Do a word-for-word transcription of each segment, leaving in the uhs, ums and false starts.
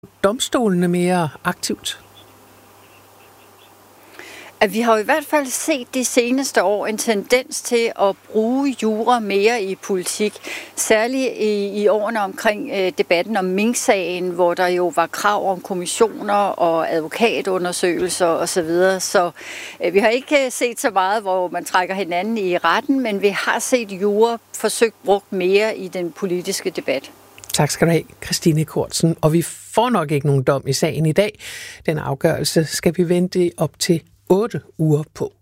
domstolene mere aktivt? At vi har i hvert fald set de seneste år en tendens til at bruge jura mere i politik. Særligt i, i årene omkring øh, debatten om Mink-sagen, hvor der jo var krav om kommissioner og advokatundersøgelser osv. Så øh, vi har ikke set så meget, hvor man trækker hinanden i retten, men vi har set jura forsøgt brugt mere i den politiske debat. Tak skal du have, Christine Kortsen. Og vi får nok ikke nogen dom i sagen i dag. Den afgørelse skal vi vente op til otte uger på.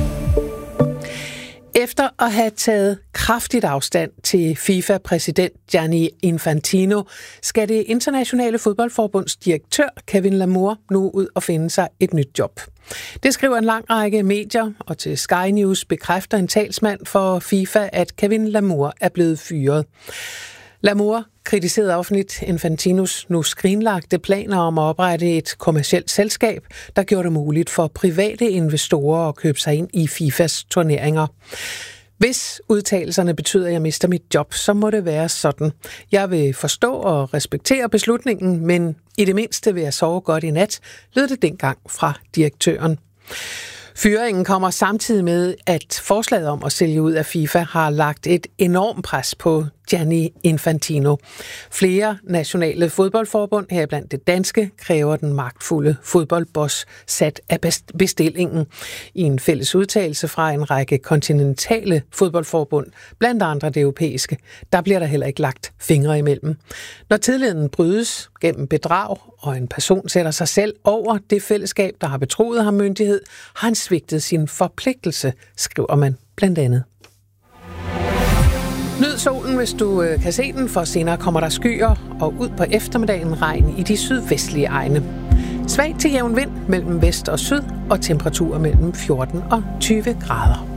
Efter at have taget kraftigt afstand til FIFA-præsident Gianni Infantino, skal det internationale fodboldforbunds direktør Kevin Lamour nu ud og finde sig et nyt job. Det skriver en lang række medier, og til Sky News bekræfter en talsmand for FIFA, at Kevin Lamour er blevet fyret. Lamour kritiserede offentligt Infantinos nu skrinlagte planer om at oprette et kommercielt selskab, der gjorde det muligt for private investorer at købe sig ind i FIFAs turneringer. Hvis udtalelserne betyder, at jeg mister mit job, så må det være sådan. Jeg vil forstå og respektere beslutningen, men i det mindste vil jeg sove godt i nat, lød det dengang fra direktøren. Fyringen kommer samtidig med, at forslaget om at sælge ud af FIFA har lagt et enormt pres på Gianni Infantino. Flere nationale fodboldforbund, heriblandt det danske, kræver den magtfulde fodboldboss sat af bestillingen. I en fælles udtalelse fra en række kontinentale fodboldforbund, blandt andre det europæiske, der bliver der heller ikke lagt fingre imellem. Når tilliden brydes gennem bedrag, og en person sætter sig selv over det fællesskab, der har betroet ham myndighed, har han svigtet sin forpligtelse, skriver man blandt andet. Nyd solen, hvis du øh, kan se den, for senere kommer der skyer, og ud på eftermiddagen regn i de sydvestlige egne. Svag til jævn vind mellem vest og syd, og temperaturer mellem fjorten og tyve grader.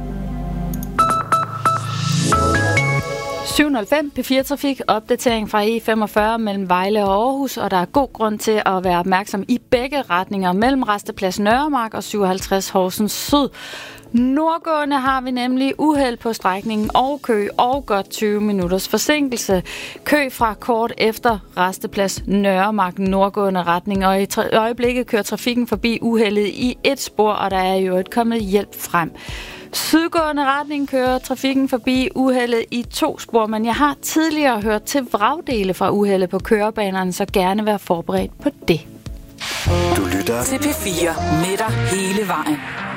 syv nul fem P fire Trafik, opdatering fra E femogfyrre mellem Vejle og Aarhus, og der er god grund til at være opmærksom i begge retninger mellem Rasteplads Nørremark og syvoghalvtreds Horsens Syd. Nordgående har vi nemlig uheld på strækningen og kø og godt tyve minutters forsinkelse. Kø fra kort efter Rasteplads Nørremark nordgående retning, og i øjeblikket kører trafikken forbi uheldet i et spor, og der er jo et kommet hjælp frem. Sydgående retning kører trafikken forbi uheldet i to spor, men jeg har tidligere hørt til vragdele fra uheldet på kørebanerne, så gerne være forberedt på det. Du lytter til P fire med dig hele vejen.